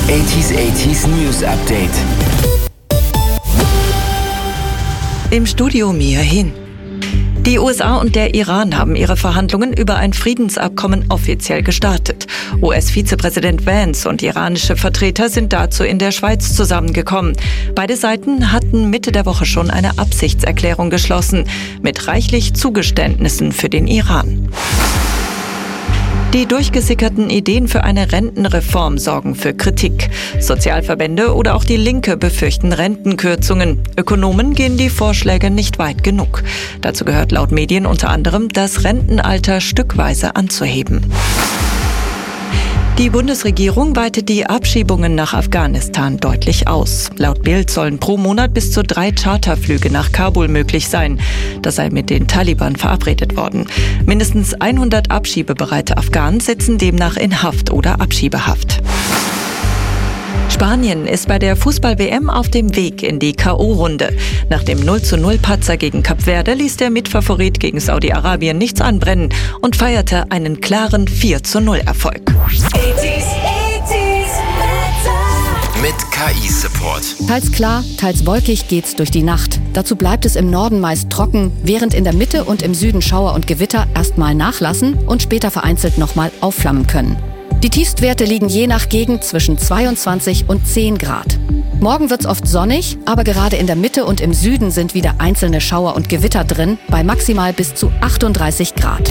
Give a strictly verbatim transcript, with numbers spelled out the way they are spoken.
achtziger achtziger News Update. Im Studio Mia Hin. Die U S A und der Iran haben ihre Verhandlungen über ein Friedensabkommen offiziell gestartet. U S-Vizepräsident Vance und iranische Vertreter sind dazu in der Schweiz zusammengekommen. Beide Seiten hatten Mitte der Woche schon eine Absichtserklärung geschlossen, mit reichlich Zugeständnissen für den Iran. Die durchgesickerten Ideen für eine Rentenreform sorgen für Kritik. Sozialverbände oder auch die Linke befürchten Rentenkürzungen. Ökonomen gehen die Vorschläge nicht weit genug. Dazu gehört laut Medien unter anderem, das Rentenalter stückweise anzuheben. Die Bundesregierung weitet die Abschiebungen nach Afghanistan deutlich aus. Laut Bild sollen pro Monat bis zu drei Charterflüge nach Kabul möglich sein. Das sei mit den Taliban verabredet worden. Mindestens hundert abschiebebereite Afghanen sitzen demnach in Haft oder Abschiebehaft. Spanien ist bei der Fußball-W M auf dem Weg in die K O-Runde. Nach dem null zu null Patzer gegen Kap Verde ließ der Mitfavorit gegen Saudi-Arabien nichts anbrennen und feierte einen klaren vier zu null Erfolg. Mit K I-Support. Teils klar, teils wolkig geht's durch die Nacht. Dazu bleibt es im Norden meist trocken, während in der Mitte und im Süden Schauer und Gewitter erstmal nachlassen und später vereinzelt nochmal aufflammen können. Die Tiefstwerte liegen je nach Gegend zwischen zweiundzwanzig und zehn Grad. Morgen wird's oft sonnig, aber gerade in der Mitte und im Süden sind wieder einzelne Schauer und Gewitter drin, bei maximal bis zu achtunddreißig Grad.